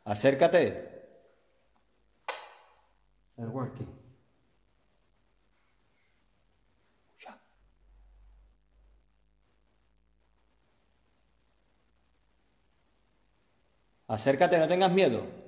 Acércate. El walkie. Escucha. Acércate, no tengas miedo.